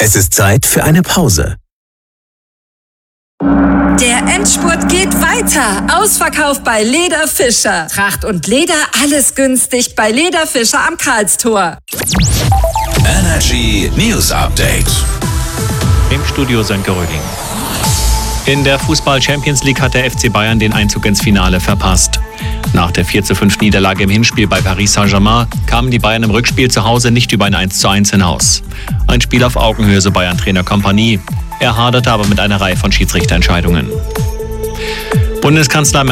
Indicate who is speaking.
Speaker 1: Es ist Zeit für eine Pause.
Speaker 2: Der Endspurt geht weiter. Ausverkauft bei Leder Fischer. Tracht und Leder, alles günstig bei Leder Fischer am Karlstor.
Speaker 1: Energy News Update.
Speaker 3: Im Studio Sönke Röding. In der Fußball-Champions League hat der FC Bayern den Einzug ins Finale verpasst. Nach der 4:5 Niederlage im Hinspiel bei Paris Saint-Germain kamen die Bayern im Rückspiel zu Hause nicht über ein 1:1 hinaus. Ein Spiel auf Augenhöhe, so Bayern-Trainer Kompanie. Er haderte aber mit einer Reihe von Schiedsrichterentscheidungen. Bundeskanzler